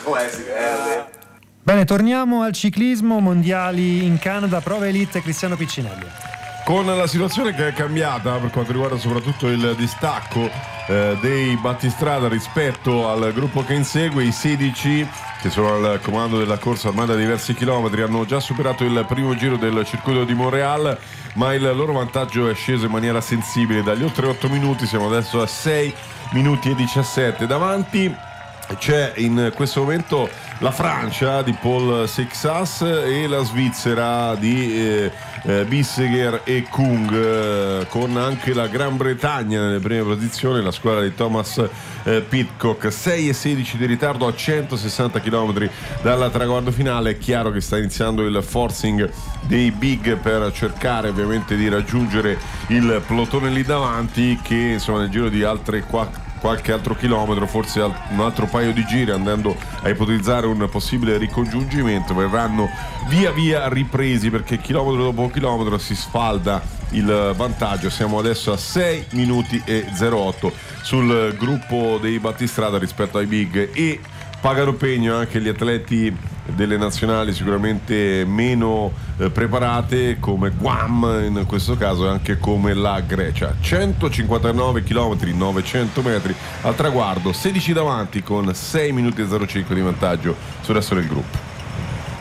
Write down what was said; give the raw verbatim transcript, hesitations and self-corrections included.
Bene, torniamo al ciclismo. Mondiali in Canada, prova elite, Cristiano Piccinelli. Con la situazione che è cambiata per quanto riguarda soprattutto il distacco eh, dei battistrada rispetto al gruppo che insegue, i sedici che sono al comando della corsa ormai da diversi chilometri hanno già superato il primo giro del circuito di Montréal, ma il loro vantaggio è sceso in maniera sensibile dagli oltre otto minuti, siamo adesso a sei minuti e diciassette. Davanti c'è in questo momento la Francia di Paul Seixas e la Svizzera di eh, eh, Bissegger e Kung, eh, con anche la Gran Bretagna nelle prime posizioni, la squadra di Thomas eh, Pidcock. sei e sedici di ritardo a centosessanta chilometri dal traguardo finale. È chiaro che sta iniziando il forcing dei big per cercare ovviamente di raggiungere il plotone lì davanti, che insomma nel giro di altre quattro qualche altro chilometro, forse un altro paio di giri, andando a ipotizzare un possibile ricongiungimento, verranno via via ripresi, perché chilometro dopo chilometro si sfalda il vantaggio. Siamo adesso a sei minuti e zero otto sul gruppo dei battistrada rispetto ai big, e pagano pegno anche gli atleti delle nazionali sicuramente meno eh, preparate, come Guam in questo caso, e anche come la Grecia. centocinquantanove chilometri, novecento metri al traguardo, sedici davanti con sei minuti e zero cinque di vantaggio sul resto del gruppo.